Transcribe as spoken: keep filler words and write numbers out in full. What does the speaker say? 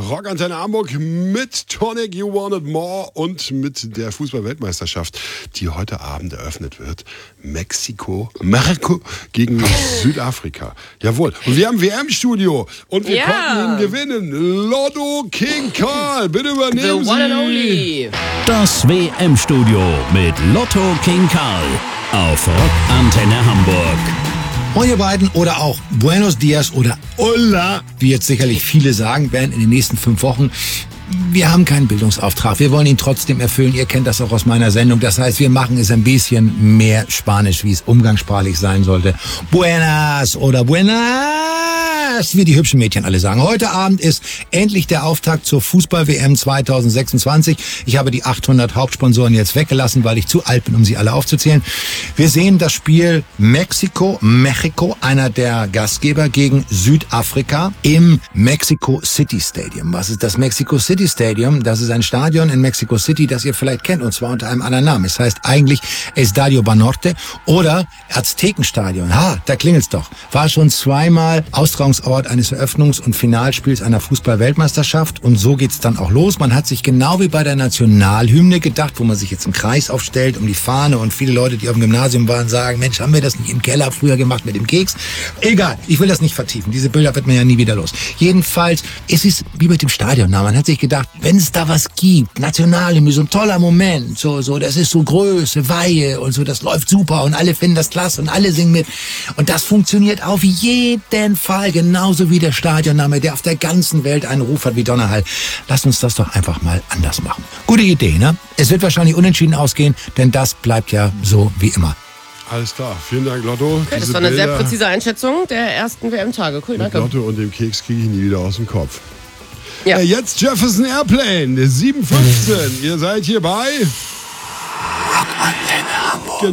Rockantenne Hamburg mit Tonic You Want It More und mit der Fußball-Weltmeisterschaft, die heute Abend eröffnet wird. Mexiko, Mexiko gegen Südafrika. Jawohl. Und wir haben W M-Studio und wir Ja. konnten ihn gewinnen. Lotto King Karl, bitte übernehmen The one and Sie. only. Das W M-Studio mit Lotto King Karl auf Rockantenne Hamburg. Und ihr beiden oder auch Buenos Dias oder Hola, wie jetzt sicherlich viele sagen werden in den nächsten fünf Wochen. Wir haben keinen Bildungsauftrag. Wir wollen ihn trotzdem erfüllen. Ihr kennt das auch aus meiner Sendung. Das heißt, wir machen es ein bisschen mehr Spanisch, wie es umgangssprachlich sein sollte. Buenas oder Buenas, wie die hübschen Mädchen alle sagen. Heute Abend ist endlich der Auftakt zur Fußball-W M zwanzig sechsundzwanzig. Ich habe die achthundert Hauptsponsoren jetzt weggelassen, weil ich zu alt bin, um sie alle aufzuzählen. Wir sehen das Spiel Mexiko, Mexiko, einer der Gastgeber gegen Südafrika im Mexico City Stadium. Was ist das Mexico City Stadium? Das ist ein Stadion in Mexico City, das ihr vielleicht kennt, und zwar unter einem anderen Namen. Es heißt eigentlich Estadio Banorte oder Aztekenstadion. Ha, da klingelt's doch. War schon zweimal Austragungsort eines Eröffnungs- und Finalspiels einer Fußball-Weltmeisterschaft, und so geht's dann auch los. Man hat sich genau wie bei der Nationalhymne gedacht, wo man sich jetzt im Kreis aufstellt um die Fahne, und viele Leute, die auf dem Gymnasium waren, sagen, Mensch, haben wir das nicht im Keller früher gemacht mit dem Keks? Egal, ich will das nicht vertiefen. Diese Bilder wird man ja nie wieder los. Jedenfalls, es ist wie mit dem Stadionnamen. Man hat sich gedacht, wenn es da was gibt, Nationalhymne, so ein toller Moment, so, so, das ist so Größe, Weihe und so, das läuft super und alle finden das klasse und alle singen mit. Und das funktioniert auf jeden Fall, genauso wie der Stadionname, der auf der ganzen Welt einen Ruf hat wie Donnerhall. Lasst uns das doch einfach mal anders machen. Gute Idee, ne? Es wird wahrscheinlich unentschieden ausgehen, denn das bleibt ja so wie immer. Alles klar, vielen Dank, Lotto. Okay, das Diese war eine sehr Bilder präzise Einschätzung der ersten W M-Tage. Cool, mit danke. Lotto und dem Keks kriege ich nie wieder aus dem Kopf. Ja. Äh, jetzt Jefferson Airplane, sieben fünfzehn. Ihr seid hier bei